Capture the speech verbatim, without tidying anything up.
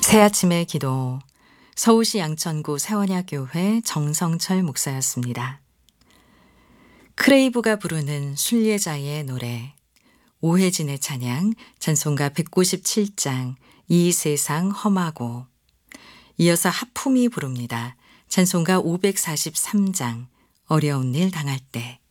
새아침의 기도. 서울시 양천구 세원야교회 정성철 목사였습니다. 크레이브가 부르는 순례자의 노래. 오혜진의 찬양 찬송가 백구십칠 장 이 세상 험하고. 이어서 하품이 부릅니다. 찬송가 오백사십삼 장 어려운 일 당할 때.